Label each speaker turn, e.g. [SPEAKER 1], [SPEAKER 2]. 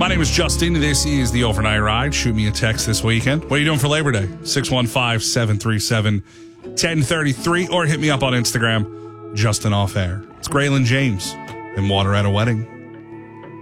[SPEAKER 1] My name is Justin. This is the Overnight Ride. Shoot me a text this weekend. What are you doing for Labor Day? 615-737-1033 or hit me up on Instagram, Justin Off Air. It's Graylin James and Water at a Wedding.